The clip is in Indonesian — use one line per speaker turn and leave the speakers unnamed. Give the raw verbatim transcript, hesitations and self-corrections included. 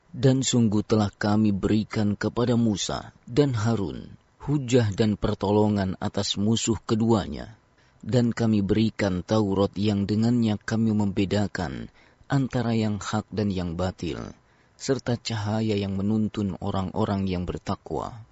Dan sungguh telah kami berikan kepada Musa dan Harun hujah dan pertolongan atas musuh keduanya. Dan kami berikan Taurat yang dengannya kami membedakan antara yang hak dan yang batil, serta cahaya yang menuntun orang-orang yang bertakwa.